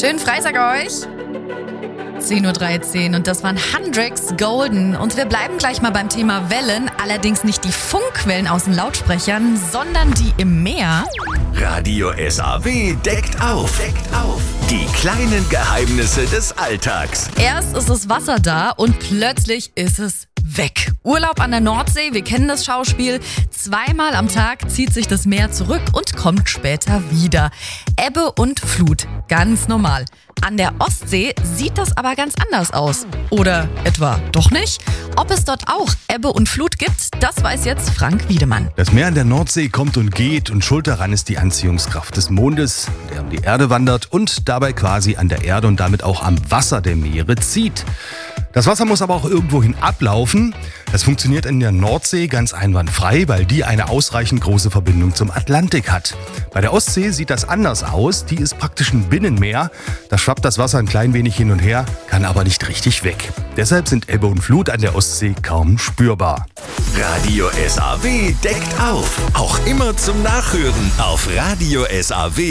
Schönen Freitag euch. 10.13 Uhr und das waren Hendrix Golden. Und wir bleiben gleich mal beim Thema Wellen. Allerdings nicht die Funkwellen aus den Lautsprechern, sondern die im Meer. Radio SAW deckt auf. Die kleinen Geheimnisse des Alltags. Erst ist das Wasser da und plötzlich ist es weg. Urlaub an der Nordsee, wir kennen das Schauspiel. 2-mal am Tag zieht sich das Meer zurück und kommt später wieder. Ebbe und Flut, ganz normal. An der Ostsee sieht das aber ganz anders aus. Oder etwa doch nicht? Ob es dort auch Ebbe und Flut gibt, das weiß jetzt Frank Wiedemann. Das Meer an der Nordsee kommt und geht und schuld daran ist die Anziehungskraft des Mondes, der um die Erde wandert und dabei quasi an der Erde und damit auch am Wasser der Meere zieht. Das Wasser muss aber auch irgendwohin ablaufen. Das funktioniert in der Nordsee ganz einwandfrei, weil die eine ausreichend große Verbindung zum Atlantik hat. Bei der Ostsee sieht das anders aus. Die ist praktisch ein Binnenmeer. Da schwappt das Wasser ein klein wenig hin und her, kann aber nicht richtig weg. Deshalb sind Ebbe und Flut an der Ostsee kaum spürbar. Radio SAW deckt auf. Auch immer zum Nachhören auf radiosaw.de.